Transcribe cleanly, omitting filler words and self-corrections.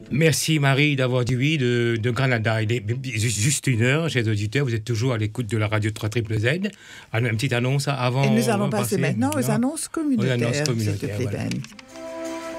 Merci Marie d'avoir dit oui de Granada. Il est juste 1 heure, chers auditeurs, vous êtes toujours à l'écoute de la radio 3 Z. Alors, une petite annonce avant. Et nous allons passer maintenant aux annonces communautaires, Aux annonces s'il te communautaires, plaît, voilà. Ben.